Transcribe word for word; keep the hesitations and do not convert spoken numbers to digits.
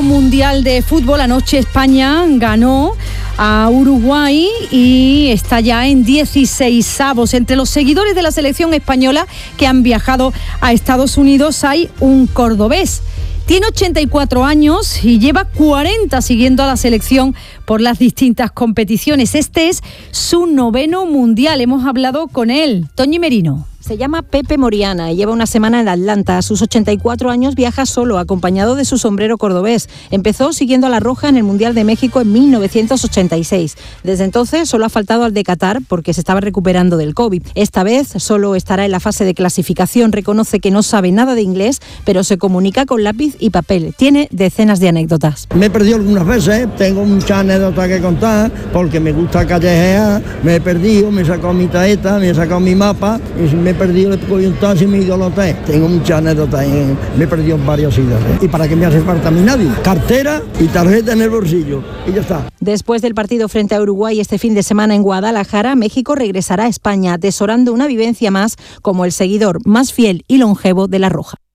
mundial de fútbol. Anoche España ganó a Uruguay y está ya en dieciseisavos. Entre los seguidores de la selección española que han viajado a Estados Unidos hay un cordobés. Tiene ochenta y cuatro años y lleva cuarenta siguiendo a la selección por las distintas competiciones. Este es su noveno mundial. Hemos hablado con él. Toñi Merino. Se llama Pepe Moriana y lleva una semana en Atlanta. A sus ochenta y cuatro años viaja solo, acompañado de su sombrero cordobés. Empezó siguiendo a la Roja en el Mundial de México en mil novecientos ochenta y seis. Desde entonces solo ha faltado al de Qatar porque se estaba recuperando del COVID. Esta vez solo estará en la fase de clasificación. Reconoce que no sabe nada de inglés, pero se comunica con lápiz y papel. Tiene decenas de anécdotas. Me he perdido algunas veces, tengo muchas anécdotas que contar porque me gusta callejear. Me he perdido, me he sacado mi tarjeta, me he sacado mi mapa y me he perdido, le cogí un taxi y me he ido al hotel. Tengo muchas anécdotas, en, me he perdido en varias ciudades. ¿Y para qué me hace falta a mí nadie? Cartera y tarjeta en el bolsillo y ya está. Después del partido frente a Uruguay este fin de semana en Guadalajara, México regresará a España atesorando una vivencia más como el seguidor más fiel y longevo de la Roja.